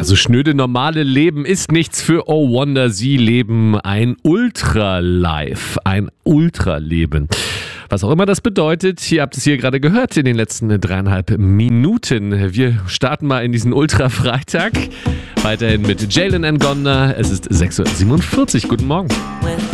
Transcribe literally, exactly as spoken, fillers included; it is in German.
Ja, so schnöde normale Leben ist nichts für Oh Wonder. Sie leben ein Ultra-Life, ein Ultraleben. Was auch immer das bedeutet, ihr habt es hier gerade gehört in den letzten dreieinhalb Minuten. Wir starten mal in diesen Ultra-Freitag. Weiterhin mit Jalen Ngonda. Es ist sechs Uhr siebenundvierzig. Guten Morgen.